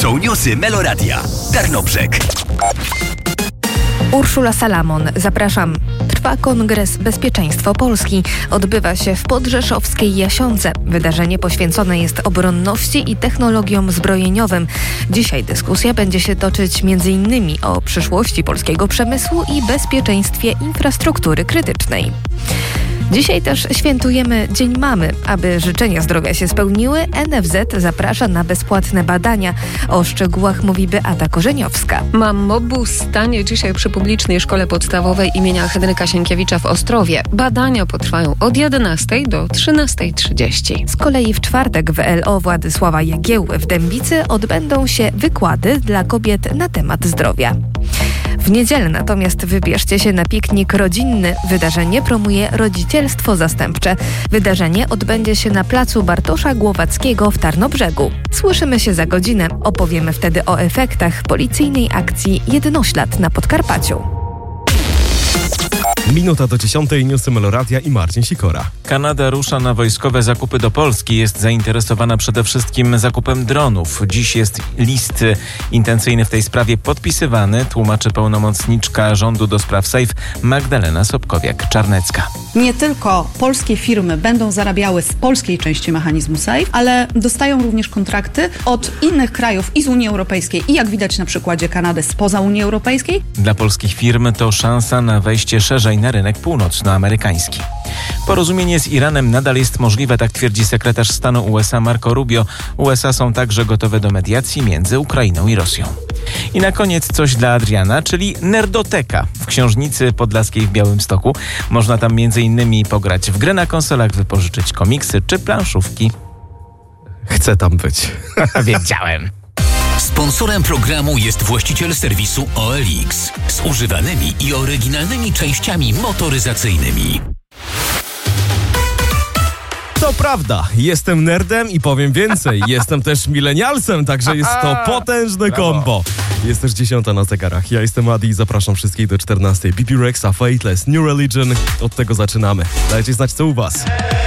są newsy Meloradia. Tarnobrzeg. Urszula Salamon, zapraszam. Trwa Kongres Bezpieczeństwo Polski. Odbywa się w podrzeszowskiej Jasionce. Wydarzenie poświęcone jest obronności i technologiom zbrojeniowym. Dzisiaj dyskusja będzie się toczyć m.in. o przyszłości polskiego przemysłu i bezpieczeństwie infrastruktury krytycznej. Dzisiaj też świętujemy Dzień Mamy. Aby życzenia zdrowia się spełniły, NFZ zaprasza na bezpłatne badania. O szczegółach mówi Beata Korzeniowska. Mammobus stanie dzisiaj przy publicznej szkole podstawowej imienia Henryka Sienkiewicza w Ostrowie. Badania potrwają od 11 do 13:30. Z kolei w czwartek w LO Władysława Jagiełły w Dębicy odbędą się wykłady dla kobiet na temat zdrowia. W niedzielę natomiast wybierzcie się na piknik rodzinny. Wydarzenie promuje rodzicielstwo zastępcze. Wydarzenie odbędzie się na placu Bartosza Głowackiego w Tarnobrzegu. Słyszymy się za godzinę. Opowiemy wtedy o efektach policyjnej akcji Jednoślad na Podkarpaciu. Minuta do 10. Newsy Meloradia i Marcin Sikora. Kanada rusza na wojskowe zakupy do Polski. Jest zainteresowana przede wszystkim zakupem dronów. Dziś jest list intencyjny w tej sprawie podpisywany, tłumaczy pełnomocniczka rządu do spraw SAFE Magdalena Sobkowiak-Czarnecka. Nie tylko polskie firmy będą zarabiały z polskiej części mechanizmu SAFE, ale dostają również kontrakty od innych krajów i z Unii Europejskiej i jak widać na przykładzie Kanady spoza Unii Europejskiej. Dla polskich firm to szansa na wejście szerzej na rynek północnoamerykański. Porozumienie z Iranem nadal jest możliwe, tak twierdzi sekretarz stanu USA Marco Rubio. USA są także gotowe do mediacji między Ukrainą i Rosją. I na koniec coś dla Adriana, czyli Nerdoteka w Książnicy Podlaskiej w Białymstoku. Można tam m.in. pograć w gry na konsolach, wypożyczyć komiksy czy planszówki. Chcę tam być. Wiedziałem. Sponsorem programu jest właściciel serwisu OLX z używanymi i oryginalnymi częściami motoryzacyjnymi. To prawda, jestem nerdem i powiem więcej, jestem też milenialsem, także jest to potężne kombo. Jest też 10 na zegarach. Ja jestem Adi i zapraszam wszystkich do 14. BB Rexa, Fateless, New Religion. Od tego zaczynamy. Dajcie znać, co u was.